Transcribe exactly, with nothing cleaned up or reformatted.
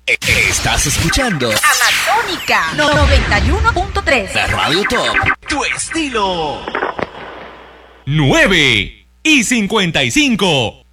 Estás escuchando Amazónica noventa y uno punto tres. La Radio Top. Tu estilo. nueve y cincuenta y cinco.